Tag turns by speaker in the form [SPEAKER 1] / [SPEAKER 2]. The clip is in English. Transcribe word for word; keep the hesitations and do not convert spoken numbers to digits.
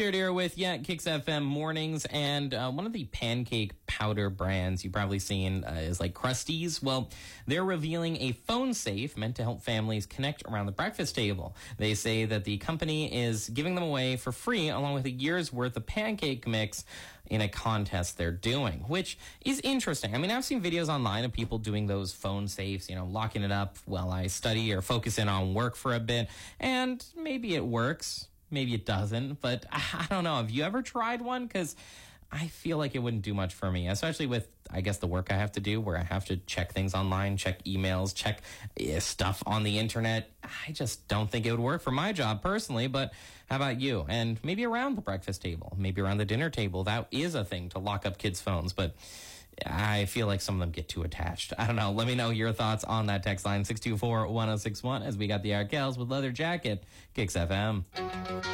[SPEAKER 1] Jared here with yeah, Kicks F M mornings, and uh, one of the pancake powder brands you've probably seen uh, is like Krusteaz. Well, they're revealing a phone safe meant to help families connect around the breakfast table. They say that the company is giving them away for free along with a year's worth of pancake mix in a contest they're doing, which is interesting. I mean, I've seen videos online of people doing those phone safes, you know, locking it up while I study or focus in on work for a bit, and maybe it works. Maybe it doesn't, but I don't know. Have you ever tried one? Because I feel like it wouldn't do much for me, especially with, I guess, the work I have to do where I have to check things online, check emails, check uh, stuff on the internet. I just don't think it would work for my job personally, but how about you? And maybe around the breakfast table, maybe around the dinner table, that is a thing to lock up kids' phones, but I feel like some of them get too attached. I don't know. Let me know your thoughts on that text line, six two four, one oh six one, as we got the Arkells with Leather Jacket, Kicks F M.